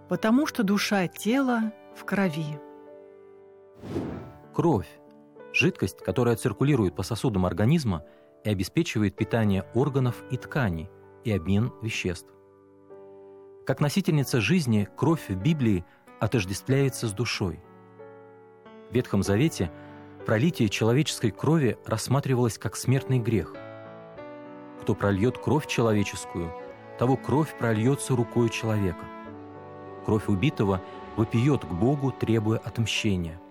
потому что душа тела в крови. Кровь – жидкость, которая циркулирует по сосудам организма и обеспечивает питание органов и тканей и обмен веществ. Как носительница жизни, кровь в Библии отождествляется с душой. В Ветхом Завете пролитие человеческой крови рассматривалось как смертный грех. Кто прольет кровь человеческую, того кровь прольется рукою человека. Кровь убитого вопиет к Богу, требуя отмщения.